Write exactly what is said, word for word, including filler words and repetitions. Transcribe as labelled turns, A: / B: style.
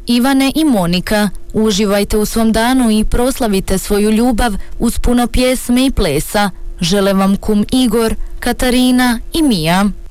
A: Ivane i Monika. Uživajte u svom danu i proslavite svoju ljubav uz puno pjesme i plesa. Žele vam kum Igor, Katarina i Mija.